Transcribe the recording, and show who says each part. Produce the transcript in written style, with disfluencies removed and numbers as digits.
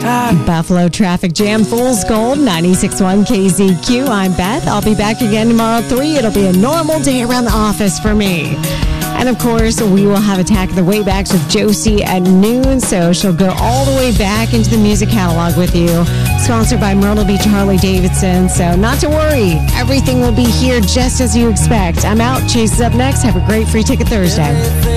Speaker 1: Buffalo Traffic Jam, Fool's Gold, 96.1 KZQ. I'm Beth. I'll be back again tomorrow at 3. It'll be a normal day around the office for me. And, of course, we will have Attack of the Waybacks with Josie at noon, so she'll go all the way back into the music catalog with you. Sponsored by Myrtle Beach Harley-Davidson, so not to worry. Everything will be here just as you expect. I'm out. Chase is up next. Have a great Free Ticket Thursday.